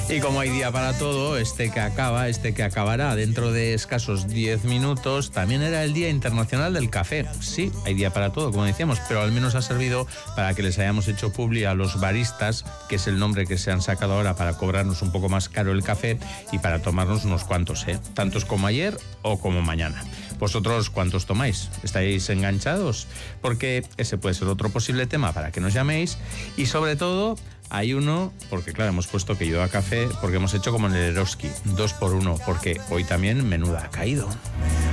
Y como hay día para todo, este que acabará dentro de escasos 10 minutos, también era el Día Internacional del Café. Sí, hay día para todo, como decíamos, pero al menos ha servido para que les hayamos hecho publi a los baristas, que es el nombre que se han sacado ahora para cobrarnos un poco más caro el café y para tomarnos unos cuantos, tantos como ayer o como mañana. ¿Vosotros cuántos tomáis? ¿Estáis enganchados? Porque ese puede ser otro posible tema para que nos llaméis. Y sobre todo, hay uno, porque claro, hemos puesto que yo a café, porque hemos hecho como en el Eroski, 2 por 1, porque hoy también menuda ha caído.